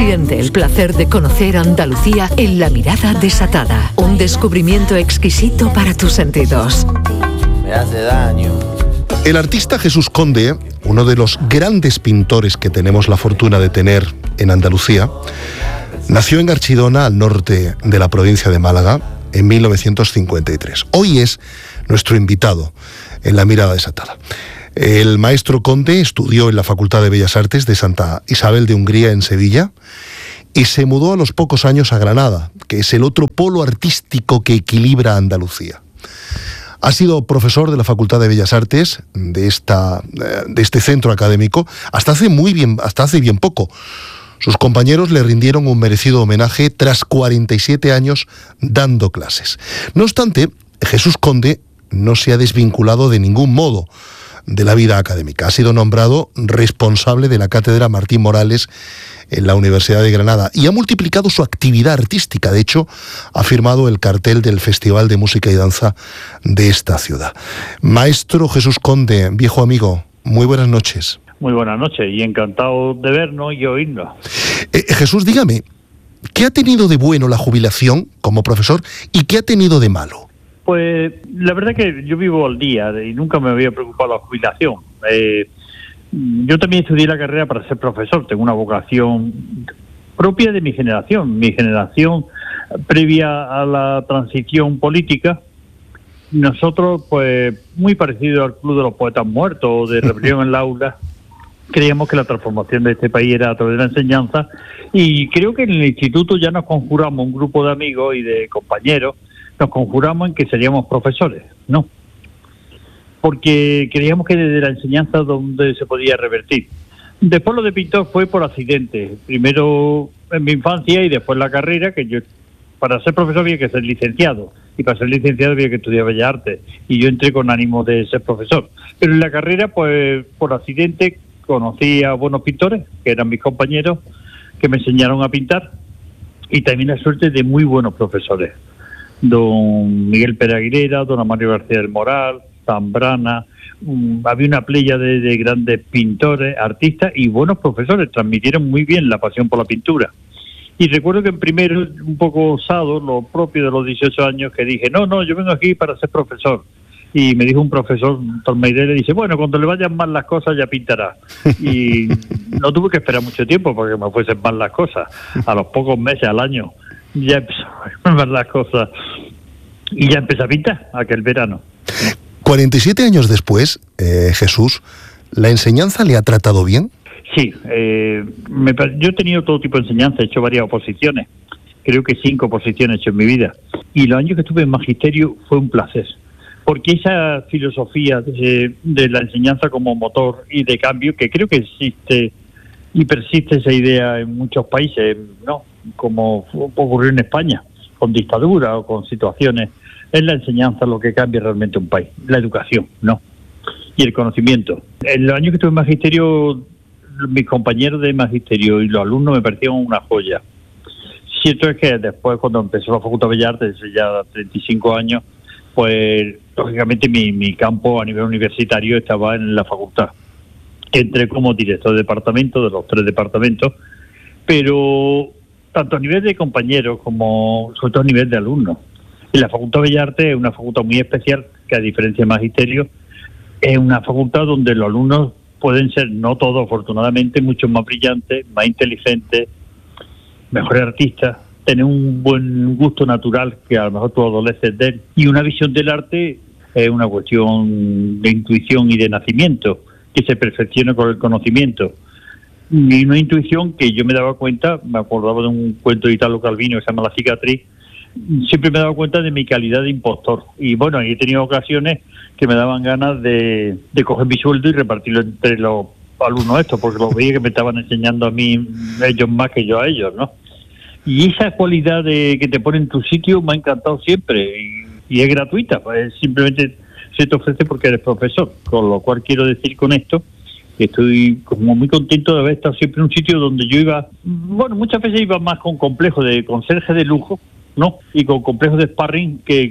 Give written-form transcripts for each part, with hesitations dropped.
Siente el placer de conocer Andalucía en La Mirada Desatada. Un descubrimiento exquisito para tus sentidos. Me hace daño. El artista Jesús Conde, uno de los grandes pintores que tenemos la fortuna de tener en Andalucía, nació en Archidona, al norte de la provincia de Málaga, en 1953. Hoy es nuestro invitado en La Mirada Desatada. El maestro Conde estudió en la Facultad de Bellas Artes de Santa Isabel de Hungría, en Sevilla, y se mudó a los pocos años a Granada, que es el otro polo artístico que equilibra Andalucía. Ha sido profesor de la Facultad de Bellas Artes de este centro académico hasta hace bien poco. Sus compañeros le rindieron un merecido homenaje tras 47 años dando clases. No obstante, Jesús Conde no se ha desvinculado de ningún modo de la vida académica. Ha sido nombrado responsable de la Cátedra Martín Morales en la Universidad de Granada y ha multiplicado su actividad artística. De hecho, ha firmado el cartel del Festival de Música y Danza de esta ciudad. Maestro Jesús Conde, viejo amigo, muy buenas noches. Muy buenas noches y encantado de vernos y oírnos. Jesús, dígame, ¿qué ha tenido de bueno la jubilación como profesor y qué ha tenido de malo? Pues la verdad que yo vivo al día y nunca me había preocupado la jubilación. Yo también estudié la carrera para ser profesor, tengo una vocación propia de mi generación previa a la transición política. Nosotros, pues muy parecido al Club de los Poetas Muertos o de Rebelión en la Aula, creíamos que la transformación de este país era a través de la enseñanza y creo que en el instituto ya nos conjuramos, un grupo de amigos y de compañeros, nos conjuramos en que seríamos profesores, ¿no? Porque creíamos que desde la enseñanza donde se podía revertir. Después lo de pintor fue por accidente, primero en mi infancia y después la carrera, que yo para ser profesor había que ser licenciado, y para ser licenciado había que estudiar Bellas Artes, y yo entré con ánimo de ser profesor. Pero en la carrera, pues por accidente, conocí a buenos pintores, que eran mis compañeros, que me enseñaron a pintar, y también la suerte de muy buenos profesores. Don Miguel Pérez Aguilera, don Mario García del Moral, Zambrana, había una playa de grandes pintores, artistas y buenos profesores, transmitieron muy bien la pasión por la pintura. Y recuerdo que en primero, un poco osado, lo propio de los 18 años, que dije, no, yo vengo aquí para ser profesor. Y me dijo un profesor, Tormeidé, le dice, bueno, cuando le vayan mal las cosas ya pintará. Y no tuve que esperar mucho tiempo porque me fuesen mal las cosas. A los pocos meses, al año, ya empezó a mal las cosas. Y ya empecé a pintar aquel verano. 47 años después, Jesús, ¿la enseñanza le ha tratado bien? Sí, yo he tenido todo tipo de enseñanza, he hecho varias oposiciones, creo que 5 oposiciones he hecho en mi vida. Y los años que estuve en magisterio fue un placer, porque esa filosofía de la enseñanza como motor y de cambio, que creo que existe y persiste esa idea en muchos países, ¿no? Como ocurrió en España, con dictadura o con situaciones, es la enseñanza lo que cambia realmente un país, la educación, ¿no? Y el conocimiento. En los años que estuve en magisterio, mis compañeros de magisterio y los alumnos me parecían una joya. Cierto es que después, cuando empezó la Facultad de Bellas Artes, hace ya 35 años, pues lógicamente mi campo a nivel universitario estaba en la facultad. Entré como director de departamento de los 3 departamentos, pero tanto a nivel de compañeros como sobre todo a nivel de alumnos. Y la Facultad de Bellas Artes es una facultad muy especial, que a diferencia de magisterio, es una facultad donde los alumnos pueden ser, no todos afortunadamente, mucho más brillantes, más inteligentes, mejores artistas, tener un buen gusto natural que a lo mejor tú adoleces de él. Y una visión del arte es una cuestión de intuición y de nacimiento, que se perfecciona con el conocimiento. Y una intuición que yo me daba cuenta, me acordaba de un cuento de Italo Calvino que se llama La cicatriz, siempre me he dado cuenta de mi calidad de impostor. Y bueno, he tenido ocasiones que me daban ganas de coger mi sueldo y repartirlo entre los alumnos estos, porque los veía que me estaban enseñando a mí, ellos más que yo a ellos, ¿no? Y esa cualidad de que te pone en tu sitio me ha encantado siempre, y es gratuita, pues simplemente se te ofrece porque eres profesor, con lo cual quiero decir con esto que estoy como muy contento de haber estado siempre en un sitio donde yo iba, bueno, muchas veces iba más con complejo de conserje de lujo, ¿no? Y con complejos de sparring que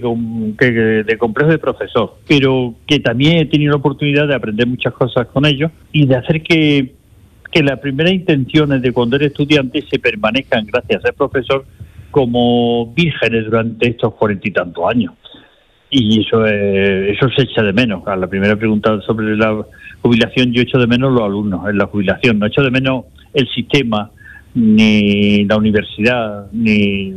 de complejos de profesor, pero que también he tenido la oportunidad de aprender muchas cosas con ellos y de hacer que que las primeras intenciones de cuando eres estudiante se permanezcan, gracias a ser profesor, como vírgenes durante estos 40 y tantos años. Y eso se echa de menos. A la primera pregunta sobre la jubilación, yo echo de menos los alumnos en la jubilación. No echo de menos el sistema, ni la universidad, ni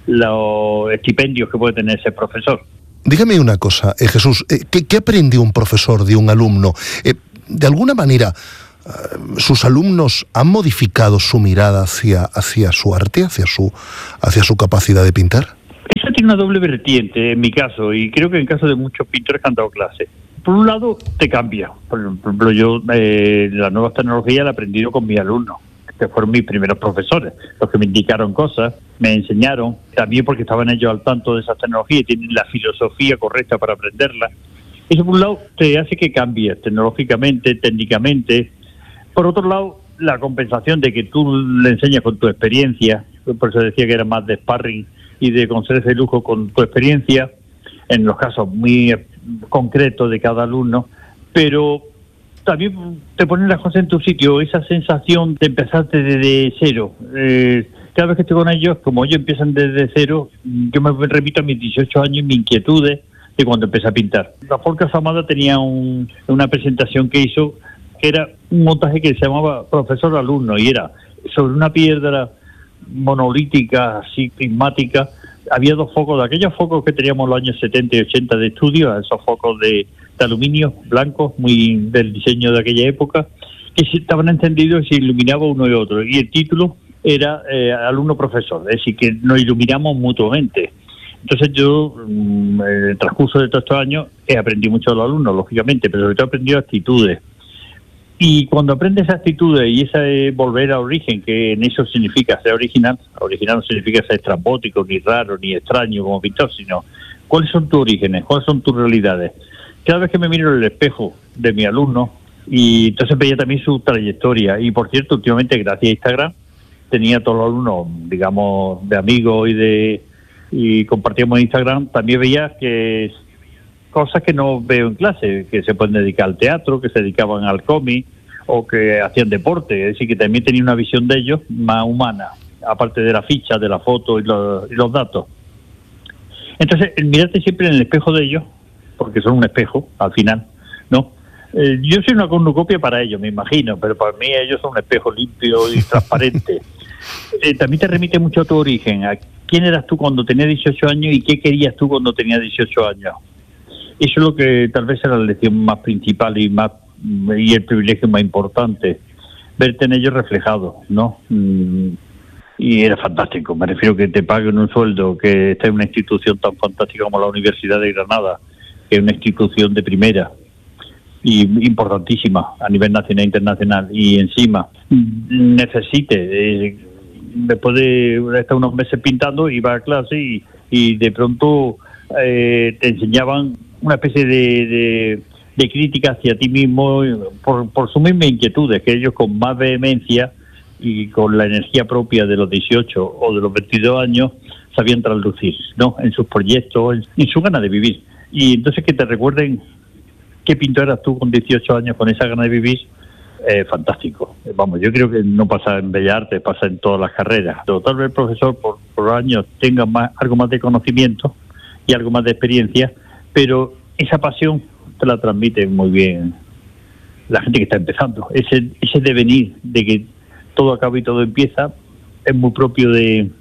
los estipendios que puede tener ese profesor. Dígame una cosa, Jesús, ¿qué aprendió un profesor de un alumno? De alguna manera, ¿sus alumnos han modificado su mirada hacia su arte, hacia su capacidad de pintar? Eso tiene una doble vertiente en mi caso, y creo que en el caso de muchos pintores que han dado clase. Por un lado, te cambia. Por ejemplo, yo las nuevas tecnologías las he aprendido con mis alumnos, que fueron mis primeros profesores, los que me indicaron cosas, me enseñaron, también porque estaban ellos al tanto de esas tecnologías y tienen la filosofía correcta para aprenderlas. Eso por un lado te hace que cambies tecnológicamente, técnicamente. Por otro lado, la compensación de que tú le enseñas con tu experiencia, por eso decía que era más de sparring y de concederse lujo con tu experiencia, en los casos muy concretos de cada alumno, pero también te ponen las cosas en tu sitio, esa sensación de empezar desde cero. Cada vez que estoy con ellos, como ellos empiezan desde cero, yo me remito a mis 18 años y mis inquietudes de cuando empecé a pintar. La Folk Casamada tenía una presentación que hizo, que era un montaje que se llamaba Profesor-Alumno, y era sobre una piedra monolítica, así prismática. Había dos focos, de aquellos focos que teníamos en los años 70 y 80 de estudio, esos focos de aluminio blancos, muy del diseño de aquella época, que estaban encendidos y se iluminaba uno y otro. Y el título era alumno-profesor, es decir, que nos iluminamos mutuamente. Entonces yo, en el transcurso de todos estos años, he aprendido mucho de los alumnos, lógicamente, pero sobre todo he aprendido actitudes. Y cuando aprendes actitudes y esa es volver a origen, que en eso significa ser original no significa ser estrambótico, ni raro, ni extraño como pintor, sino cuáles son tus orígenes, cuáles son tus realidades. Cada vez que me miro en el espejo de mi alumno, y entonces veía también su trayectoria, y por cierto, últimamente gracias a Instagram, tenía todos los alumnos, digamos, de amigos y compartíamos en Instagram, también veía que cosas que no veo en clase, que se pueden dedicar al teatro, que se dedicaban al cómic o que hacían deporte, es decir, que también tenía una visión de ellos más humana, aparte de la ficha, de la foto y los datos. Entonces, el mirarte siempre en el espejo de ellos, porque son un espejo al final, ¿no? Yo soy una cornucopia para ellos, me imagino, pero para mí ellos son un espejo limpio y transparente. También te remite mucho a tu origen, a quién eras tú cuando tenías 18 años y qué querías tú cuando tenías 18 años. Eso es lo que tal vez era la lección más principal y el privilegio más importante, verte en ellos reflejado, ¿no? Y era fantástico, me refiero que te paguen un sueldo, que esté en una institución tan fantástica como la Universidad de Granada, que es una institución de primera y importantísima a nivel nacional e internacional, y encima necesite, después de estar unos meses pintando, iba a clase y de pronto te enseñaban una especie de crítica hacia ti mismo por sus mismas inquietudes, que ellos con más vehemencia y con la energía propia de los 18 o de los 22 años sabían traducir, ¿no? En sus proyectos, en su gana de vivir. Y entonces que te recuerden qué pintor eras tú con 18 años con esa gana de vivir, fantástico. Vamos, yo creo que no pasa en Bellas Artes, pasa en todas las carreras. Pero tal vez el profesor por años tenga algo más de conocimiento y algo más de experiencia, pero esa pasión te la transmite muy bien la gente que está empezando. Ese devenir de que todo acaba y todo empieza es muy propio de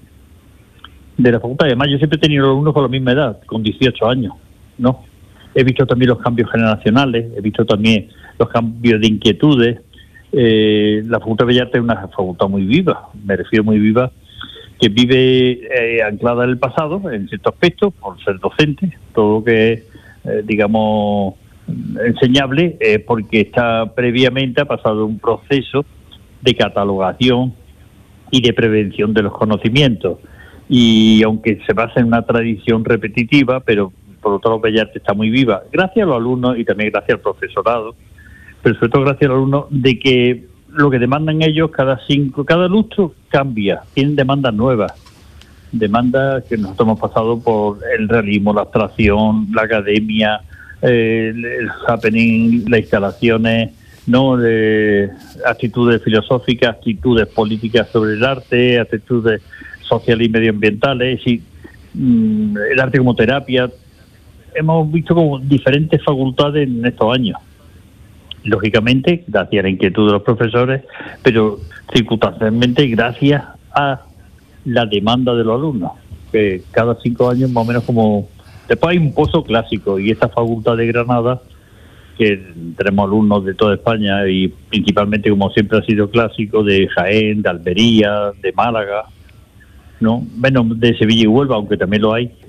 la facultad. Además, yo siempre he tenido alumnos con la misma edad, con 18 años, ¿no? He visto también los cambios generacionales, he visto también los cambios de inquietudes. La Facultad de Bellas Artes es una facultad muy viva, me refiero muy viva, que vive anclada en el pasado, en cierto aspecto, por ser docente, todo lo que es, digamos, enseñable, porque está previamente ha pasado un proceso de catalogación y de prevención de los conocimientos. Y aunque se basa en una tradición repetitiva, pero por otro lado Bellas Artes está muy viva, gracias a los alumnos y también gracias al profesorado, pero sobre todo gracias a los alumnos, de que lo que demandan ellos cada lustro cambia, tienen demandas nuevas, demandas que nosotros hemos pasado por el realismo, la abstracción, la academia, el happening, las instalaciones, ¿no? De actitudes filosóficas, actitudes políticas sobre el arte, actitudes sociales y medioambientales, y el arte como terapia. Hemos visto como diferentes facultades en estos años. Lógicamente, gracias a la inquietud de los profesores, pero circunstancialmente gracias a la demanda de los alumnos, que cada 5 años más o menos como... Después hay un pozo clásico, y esta facultad de Granada, que tenemos alumnos de toda España, y principalmente, como siempre ha sido clásico, de Jaén, de Almería, de Málaga, ¿no? Menos de Sevilla y Huelva, aunque también lo hay.